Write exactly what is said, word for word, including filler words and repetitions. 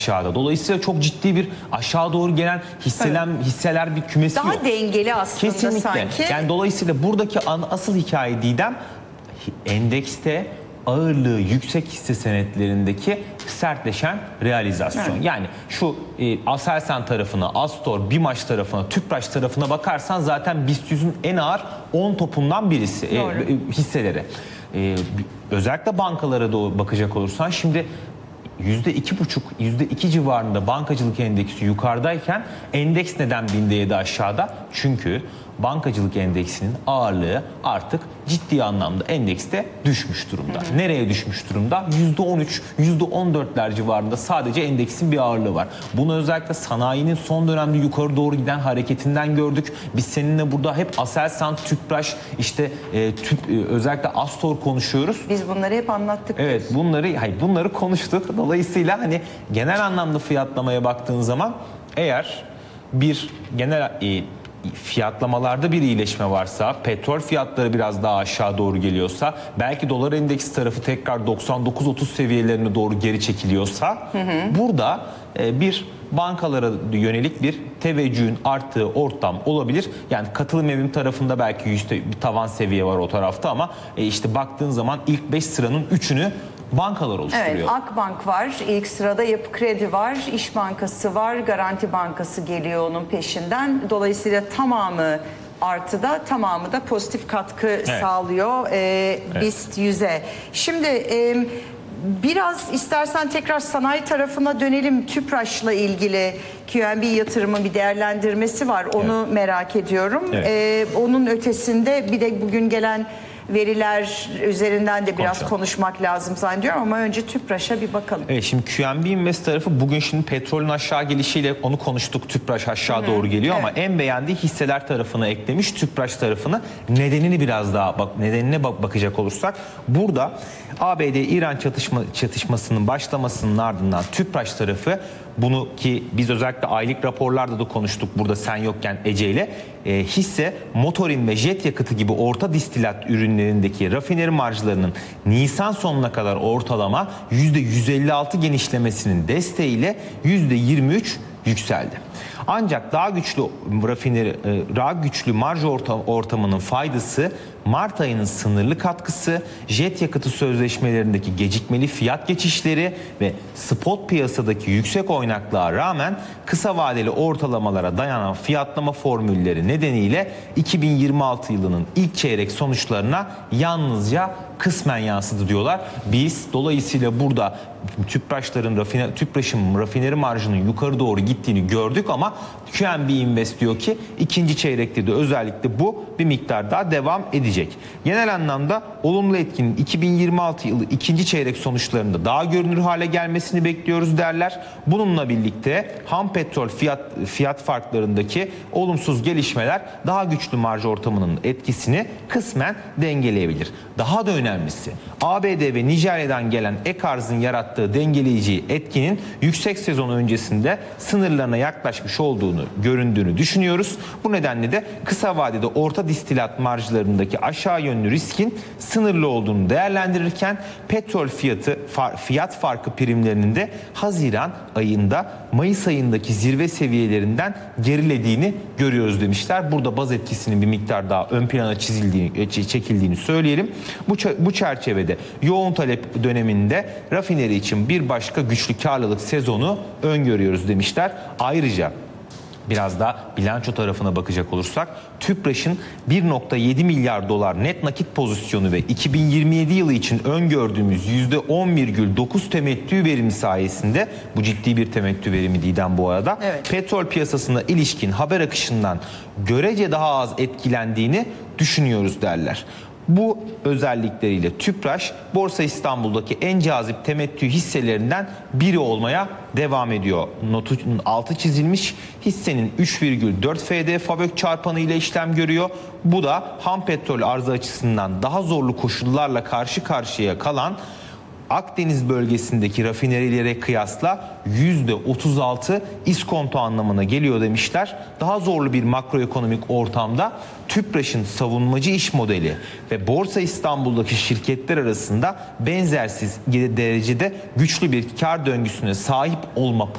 aşağıda. Dolayısıyla çok ciddi bir aşağı doğru gelen hisselen, hisseler bir kümesi Daha yok. dengeli aslında Kesinlikle. sanki. Yani dolayısıyla buradaki an, asıl hikaye Didem, endekste ağırlığı yüksek hisse senetlerindeki sertleşen realizasyon. Evet. Yani şu e, Aselsan tarafına, Astor, BİMAŞ tarafına, Tüpraş tarafına bakarsan zaten BIST yüzün en ağır on topundan birisi e, e, hisseleri. E, özellikle bankalara doğru bakacak olursan şimdi yüzde iki buçuk, yüzde iki civarında bankacılık endeksi yukarıdayken endeks neden binde yedi aşağıda? Çünkü bankacılık endeksinin ağırlığı artık ciddi anlamda endekste düşmüş durumda. Hı hı. Nereye düşmüş durumda? yüzde on üç, yüzde on dörtler civarında sadece endeksin bir ağırlığı var. Bunu özellikle sanayinin son dönemde yukarı doğru giden hareketinden gördük. Biz seninle burada hep Aselsan, Tüpraş, işte e, tüp, e, özellikle Astor konuşuyoruz. Biz bunları hep anlattık. Evet, bunları hayır bunları konuştuk. Dolayısıyla hani genel anlamda fiyatlamaya baktığın zaman eğer bir genel e, fiyatlamalarda bir iyileşme varsa, petrol fiyatları biraz daha aşağı doğru geliyorsa, belki dolar endeksi tarafı tekrar doksan dokuz otuz seviyelerine doğru geri çekiliyorsa, hı hı. burada e, bir bankalara yönelik bir teveccühün arttığı ortam olabilir. Yani katılım evim tarafında belki yüzde bir tavan seviye var o tarafta ama e, işte baktığın zaman ilk beş sıranın üçünü bankalar oluşturuyor. Evet, Akbank var, ilk sırada Yapı Kredi var, İş Bankası var, Garanti Bankası geliyor onun peşinden. Dolayısıyla tamamı artıda, tamamı da pozitif katkı evet. sağlıyor e, evet. BIST yüze. Şimdi e, biraz istersen tekrar sanayi tarafına dönelim. Tüpraş'la ilgili Q N B yatırımı bir değerlendirmesi var. Onu evet. merak ediyorum. Evet. E, onun ötesinde bir de bugün gelen veriler üzerinden de biraz Konuşalım. konuşmak lazım zannediyorum ama önce Tüpraş'a bir bakalım. Evet, şimdi Q N B Invest tarafı bugün şimdi petrolün aşağı gelişiyle onu konuştuk. Tüpraş aşağı Hı -hı. doğru geliyor evet. ama en beğendiği hisseler tarafına eklemiş Tüpraş tarafını. Nedenini biraz daha bak nedenine bak bakacak olursak burada A B D-İran çatışma, çatışmasının başlamasının ardından Tüpraş tarafı bunu ki biz özellikle aylık raporlarda da konuştuk burada sen yokken Ece ile e, hisse motorin ve jet yakıtı gibi orta distilat ürünlerindeki rafineri marjlarının Nisan sonuna kadar ortalama yüzde yüz elli altı genişlemesinin desteğiyle yüzde yirmi üç yükseldi. Ancak daha güçlü rafineri, daha güçlü marj ortamının faydası Mart ayının sınırlı katkısı, jet yakıtı sözleşmelerindeki gecikmeli fiyat geçişleri ve spot piyasadaki yüksek oynaklığa rağmen kısa vadeli ortalamalara dayanan fiyatlama formülleri nedeniyle iki bin yirmi altı yılının ilk çeyrek sonuçlarına yalnızca kısmen yansıdı diyorlar. Biz dolayısıyla burada Tüpraşların rafine, Tüpraş'ın rafineri marjının yukarı doğru gittiğini gördük ama Q N B Invest diyor ki ikinci çeyrekte de özellikle bu bir miktar daha devam edecek. Genel anlamda olumlu etkinin iki bin yirmi altı yılı ikinci çeyrek sonuçlarında daha görünür hale gelmesini bekliyoruz derler. Bununla birlikte ham petrol fiyat fiyat farklarındaki olumsuz gelişmeler daha güçlü marj ortamının etkisini kısmen dengeleyebilir. Daha da önemlisi A B D ve Nijerya'dan gelen ek arzın yarattığı dengeleyici etkinin yüksek sezon öncesinde sınırlarına yaklaşmış olduğunu göründüğünü düşünüyoruz. Bu nedenle de kısa vadede orta distilat marjlarındaki aşağı yönlü riskin sınırlı olduğunu değerlendirirken petrol fiyatı fiyat farkı primlerinin de Haziran ayında Mayıs ayındaki zirve seviyelerinden gerilediğini görüyoruz demişler. Burada baz etkisinin bir miktar daha ön plana çizildiğini, çekildiğini söyleyelim. Bu, bu çerçevede yoğun talep döneminde rafineri için bir başka güçlü karlılık sezonu öngörüyoruz demişler. Ayrıca biraz da bilanço tarafına bakacak olursak Tüpraş'ın bir nokta yedi milyar dolar net nakit pozisyonu ve iki bin yirmi yedi yılı için öngördüğümüz yüzde on virgül dokuz temettü verimi sayesinde, bu ciddi bir temettü verimi Didem bu arada, evet. petrol piyasasına ilişkin haber akışından görece daha az etkilendiğini düşünüyoruz derler. Bu özellikleriyle Tüpraş, Borsa İstanbul'daki en cazip temettü hisselerinden biri olmaya devam ediyor. Notun altı çizilmiş, hissenin üç virgül dört F D FAVÖK çarpanı ile işlem görüyor. Bu da ham petrol arzı açısından daha zorlu koşullarla karşı karşıya kalan Akdeniz bölgesindeki rafinerilere kıyasla yüzde otuz altı iskonto anlamına geliyor demişler. Daha zorlu bir makroekonomik ortamda TÜPRAŞ'ın savunmacı iş modeli ve Borsa İstanbul'daki şirketler arasında benzersiz derecede güçlü bir kar döngüsüne sahip olma